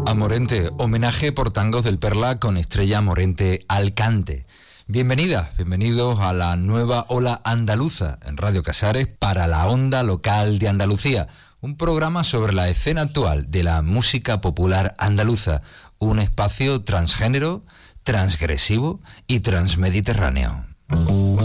A Morente, homenaje por tangos del Perla con Estrella Morente al cante. Bienvenidas, bienvenidos a la nueva ola andaluza en Radio Casares para la onda local de Andalucía. Un programa sobre la escena actual de la música popular andaluza. Un espacio transgénero, transgresivo y transmediterráneo.